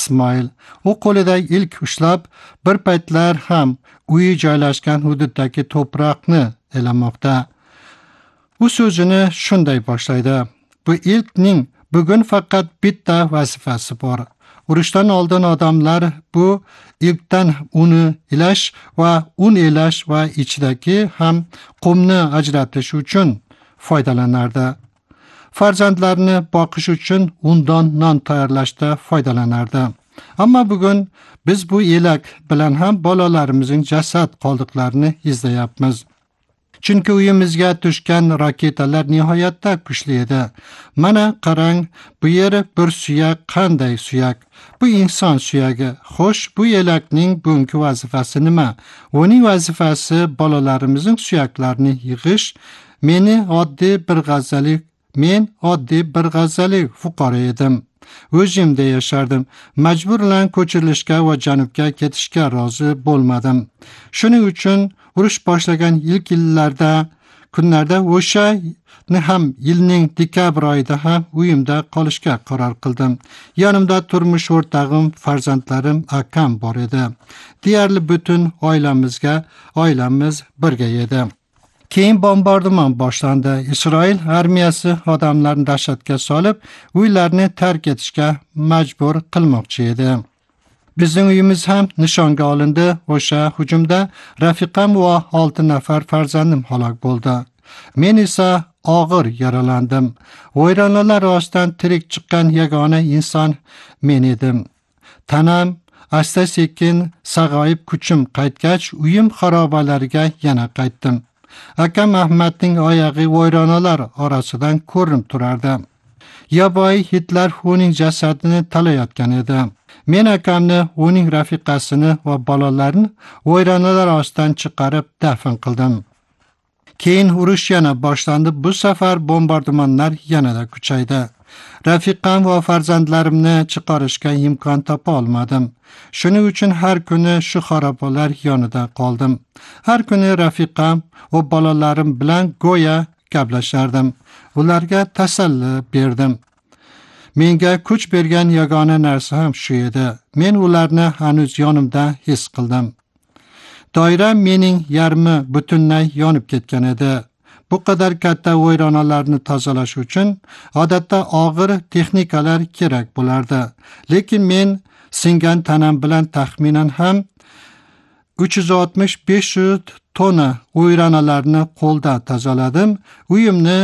Ismoil. U qo'lida ilk ushlab, bir paytlar ham uyi joylashgan hududdagi to'proqni elamoqda. U so'zini shunday boshlaydi: bu ilkning bugun faqat bitta vazifasi bor. Urushdan oldin odamlar bu ilkdan uni ilash va un elash va ichidagi ham qumni ajratish uchun foydalanardi. Farzandlarini boqish uchun undan non tayyorlashda foydalanardi. Ammo bugun biz bu elak bilan ham bolalarimizning jasad qoldiqlarini izlayapmiz. Chunki uyimizga tushgan raketalar nihoyatda kuchli edi. Mana qarang, bu yer bir suyak, qanday suyak? Bu inson suyagi. Xo'sh, bu elakning bugungi vazifasi nima? Uning vazifasi bolalarimizning suyaklarini yig'ish. Men oddiy bir g'azali fuqaro edim. O'zimda yashardim. Majburlan ko'chirilishga va janubga ketishga rozi bo'lmadim. Shuning uchun urush boshlagan ilk kunlarda o'shani ham yilning dekabr oyida ham uyimda qolishga qaror qildim. Yonimda turmush o'rtog'im, farzandlarim, akam bor edi. Deyarli butun oilamiz birga edi. Keyin bombardimon boshlandi. Isroil armiyasi odamlarni dahshatga solib, uylarni tark etishga majbur qilmoqchi edi. Bizning uyimiz ham nishonga olindi. O'sha hujumda rafiqam va 6 nafar farzandim halok bo'ldi. Men esa og'ir yaralandim. Vayronalar ostidan tirik chiqqan yagona inson men edim. Tanam asta-sekin sag'ayib kuchim qaytgach, uyim xarobalariga yana qaytdim. Akam Ahmadning oyog'i vayronalar orasidan ko'rinib turardi. Yovvoyi hitlar uning jasadini talayotgan edi. Men akamni, uning rafiqasini va bolalarini vayronalar ostidan chiqarib dafn qildim. Keyin urush yana boshlandi. Bu safar bombardimonlar yanada kuchaydi. Rafiqam va farzandlarimni chiqarishga imkon topa olmadim. Shuning uchun har kuni shu xarobalar yonida qoldim. Har kuni rafiqam va bolalarim bilan go'yo gaplashardim. Ularga tasalli berdim. Menga kuch bergan yagona narsa ham shu edi. Men ularni hanuz yonimda his qildim. Doira mening yarmi butunlay yonib ketgan edi. Bu qadar katta vayronalarni tozalash uchun odatda og'ir texnikalar kerak bo'lardi. Lekin men singan tanam bilan taxminan ham 360-500 tonna vayronalarni qo'lda tozaladim. Uyimni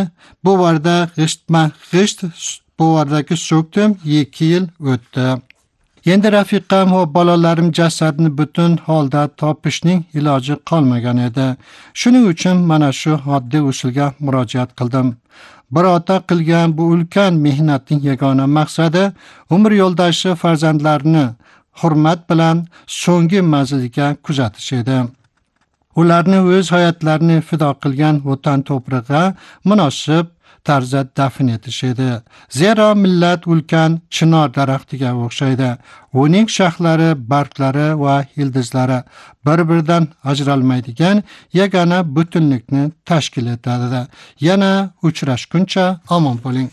bo'vardagi so'kdim. 2 yil o'tdi. Endi rafiqam va bolalarim jasadni butun holda topishning iloji qolmagan edi. Shuning uchun mana shu oddiy usulga murojaat qildim. Bir ota qilgan bu ulkan mehnatning yagona maqsadi umr yo'ldoshi farzandlarini hurmat bilan so'nggi manziliga kuzatish edi. Ularni o'z hayotlarini fido qilgan vatan to'prog'iga munosib tarzda dafn etish edi. Zero millat ulkan chinor daraxtiga o'xshaydi. Uning shaxlari, barglari va ildizlari bir-biridan ajralmaydigan yagona butunlikni tashkil etadi. Yana uchrashguncha omon bo'ling.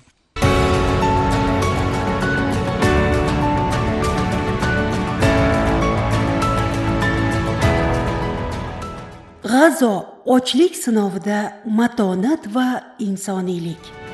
G'azo ochlik sinovida matonat va insoniylik.